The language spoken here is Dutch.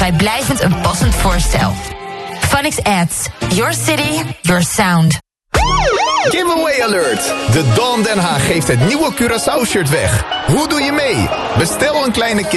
vrijblijvend een passend voorstel. Phonics Ads. Your city, your sound. Giveaway alert! De Dawn Den Haag geeft het nieuwe Curaçao-shirt weg. Hoe doe je mee? Bestel een kleine